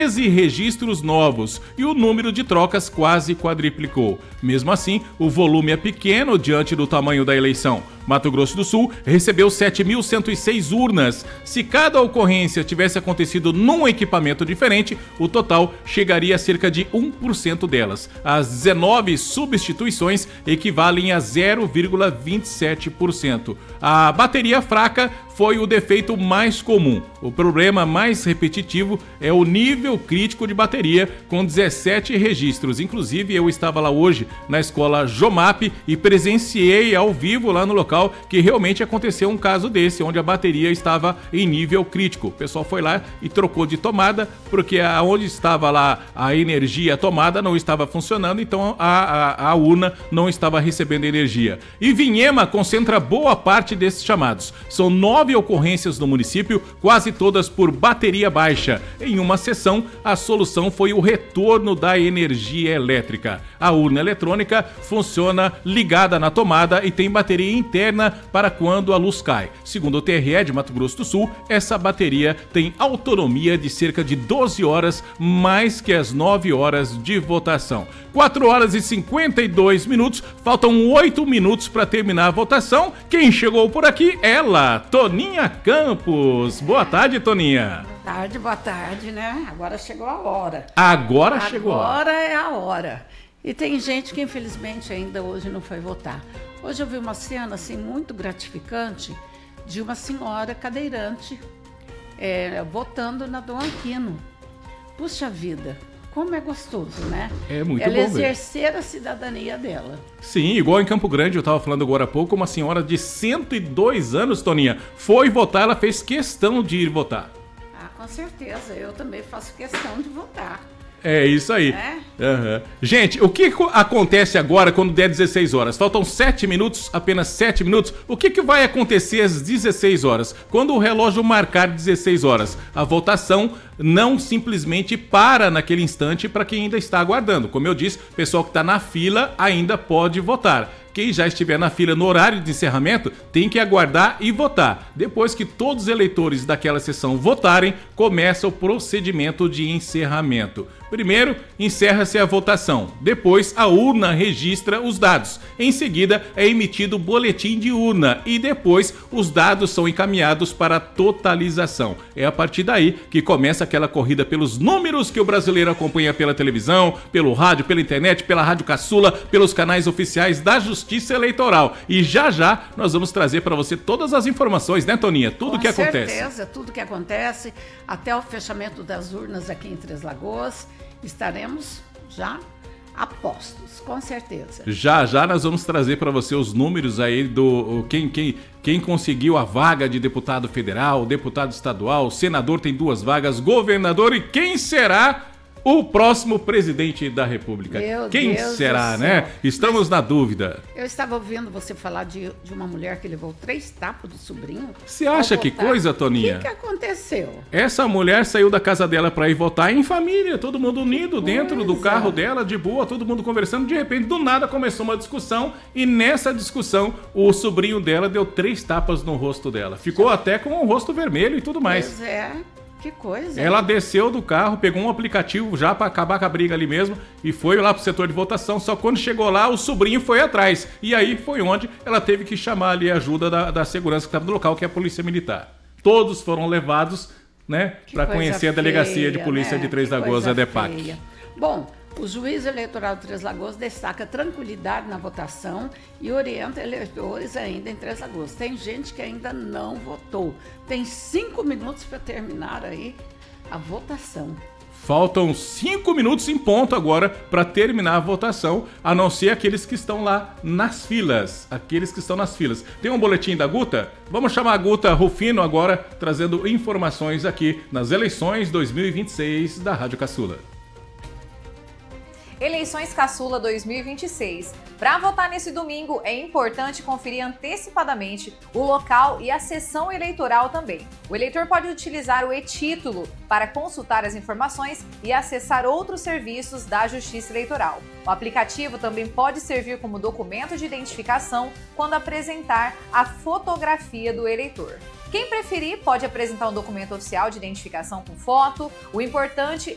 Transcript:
13 registros novos e o número de trocas quase quadriplicou. Mesmo assim, o volume é pequeno diante do tamanho da eleição. Mato Grosso do Sul recebeu 7.106 urnas. Se cada ocorrência tivesse acontecido num equipamento diferente, o total chegaria a cerca de 1% delas. As 19 substituições equivalem a 0,27%. A bateria fraca foi o defeito mais comum. O problema mais repetitivo é o nível crítico de bateria, com 17 registros. Inclusive, eu estava lá hoje na escola Jomap e presenciei ao vivo lá no local que realmente aconteceu um caso desse, onde a bateria estava em nível crítico. O pessoal foi lá e trocou de tomada, porque aonde estava lá a energia tomada não estava funcionando, então a urna não estava recebendo energia. E Vinhema concentra boa parte desses chamados. São 9 ocorrências no município, quase todas por bateria baixa. Em uma sessão, a solução foi o retorno da energia elétrica. A urna eletrônica funciona ligada na tomada e tem bateria interna para quando a luz cai. Segundo o TRE de Mato Grosso do Sul, essa bateria tem autonomia de cerca de 12 horas, mais que as 9 horas de votação. 4 horas e 52 minutos, faltam 8 minutos para terminar a votação. Quem chegou por aqui? Ela, Toninha Campos. Boa tarde, Toninha. Boa tarde, né? Agora chegou a hora. Agora chegou a hora. Agora é a hora. E tem gente que infelizmente ainda hoje não foi votar. Hoje eu vi uma cena assim muito gratificante de uma senhora cadeirante votando na Dom Aquino. Puxa vida, como é gostoso, né? É muito ela bom exercer a cidadania dela. Sim, igual em Campo Grande, eu estava falando agora há pouco, uma senhora de 102 anos, Toninha, foi votar, ela fez questão de ir votar. Ah, com certeza, eu também faço questão de votar. É isso aí. Uhum. Gente, o que acontece agora quando der 16 horas? Faltam 7 minutos, apenas 7 minutos. O que vai acontecer às 16 horas? Quando o relógio marcar 16 horas, a votação não simplesmente para naquele instante para quem ainda está aguardando. Como eu disse, o pessoal que está na fila ainda pode votar. Quem já estiver na fila no horário de encerramento tem que aguardar e votar. Depois que todos os eleitores daquela sessão votarem, começa o procedimento de encerramento. Primeiro, encerra-se a votação. Depois, a urna registra os dados. Em seguida, é emitido o boletim de urna e depois os dados são encaminhados para a totalização. É a partir daí que começa aquela corrida pelos números que o brasileiro acompanha pela televisão, pelo rádio, pela internet, pela Rádio Caçula, pelos canais oficiais da Justiça Eleitoral. E já nós vamos trazer para você todas as informações, né, Toninha? Tudo que acontece. Com certeza, tudo que acontece, até o fechamento das urnas aqui em Três Lagoas, estaremos já a postos, com certeza. Já nós vamos trazer para você os números aí do quem conseguiu a vaga de deputado federal, deputado estadual, senador tem 2 vagas, governador e quem será o próximo presidente da República. Quem será, né? Estamos na dúvida. Eu estava ouvindo você falar de uma mulher que levou 3 tapas do sobrinho. Você acha que coisa, Toninha? O que aconteceu? Essa mulher saiu da casa dela para ir votar em família, todo mundo unido dentro do carro dela, de boa, todo mundo conversando. De repente, do nada, começou uma discussão e nessa discussão, o sobrinho dela deu 3 tapas no rosto dela. Ficou até com o rosto vermelho e tudo mais. Pois é. Que coisa. Ela desceu do carro, pegou um aplicativo já para acabar com a briga ali mesmo e foi lá pro setor de votação. Só quando chegou lá, o sobrinho foi atrás. E aí foi onde ela teve que chamar ali a ajuda da segurança que estava no local, que é a Polícia Militar. Todos foram levados, né, para conhecer a delegacia de polícia, né, de Três Lagoas, a DEPAC. Bom, o juiz eleitoral de Três Lagoas destaca tranquilidade na votação e orienta eleitores ainda em Três Lagoas. Tem gente que ainda não votou. Tem 5 minutos para terminar aí a votação. Faltam 5 minutos em ponto agora para terminar a votação, a não ser aqueles que estão lá nas filas. Aqueles que estão nas filas. Tem um boletim da Guta? Vamos chamar a Guta Rufino agora, trazendo informações aqui nas eleições 2026 da Rádio Caçula. Eleições Caçula 2026. Para votar nesse domingo, é importante conferir antecipadamente o local e a sessão eleitoral também. O eleitor pode utilizar o e-título para consultar as informações e acessar outros serviços da Justiça Eleitoral. O aplicativo também pode servir como documento de identificação quando apresentar a fotografia do eleitor. Quem preferir pode apresentar um documento oficial de identificação com foto. O importante